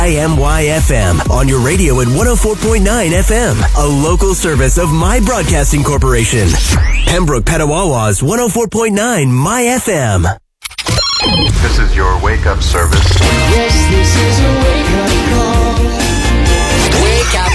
IMY-FM on your radio at 104.9 FM, a local service of My Broadcasting Corporation. Pembroke Petawawa's 104.9 My FM. This is your wake-up service. Yes, this is a wake-up call. Wake up.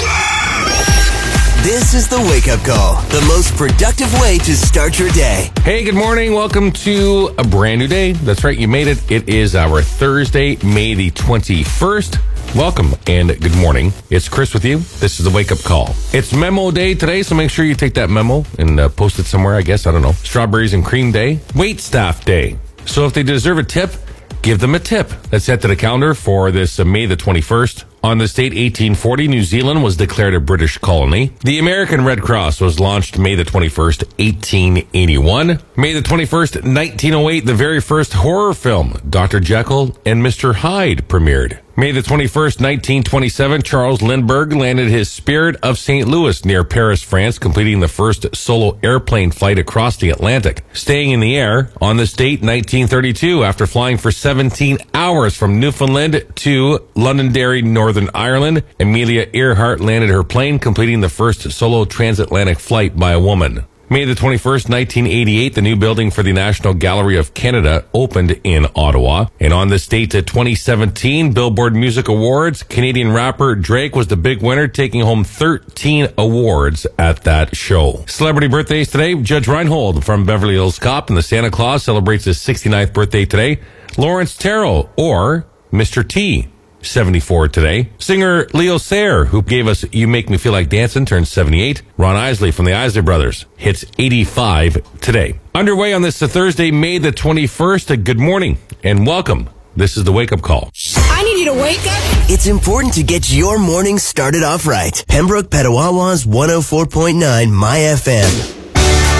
This is the wake-up call, the most productive way to start your day. Hey, good morning. Welcome to a brand new day. That's right, you made it. It is our Thursday, May the 21st. Welcome and good morning. It's Chris with you. This is the wake-up call. It's memo day today, so make sure you take that memo and post it somewhere, I guess. I don't know. Strawberries and cream day. Wait staff day. So if they deserve a tip, give them a tip. That's set to the calendar for this May the 21st. On this date, 1840, New Zealand was declared a British colony. The American Red Cross was launched May the 21st, 1881. May the 21st, 1908, the very first horror film, Dr. Jekyll and Mr. Hyde, premiered. May the 21st, 1927, Charles Lindbergh landed his Spirit of St. Louis near Paris, France, completing the first solo airplane flight across the Atlantic. Staying in the air, on this date, 1932, after flying for 17 hours from Newfoundland to Londonderry, Northern Ireland, Amelia Earhart landed her plane, completing the first solo transatlantic flight by a woman. May the 21st, 1988, the new building for the National Gallery of Canada opened in Ottawa. And on this date, 2017 Billboard Music Awards, Canadian rapper Drake was the big winner, taking home 13 awards at that show. Celebrity birthdays today, Judge Reinhold from Beverly Hills Cop and the Santa Claus celebrates his 69th birthday today. Lawrence Terrell, or Mr. T, 74 today. Singer Leo Sayer, who gave us You Make Me Feel Like Dancing, turns 78. Ron Isley from the Isley Brothers hits 85 today. Underway on this Thursday, May the 21st. Good morning and welcome. This is the wake-up call. I need you to wake up. It's important to get your morning started off right. Pembroke Petawawa's 104.9 My FM.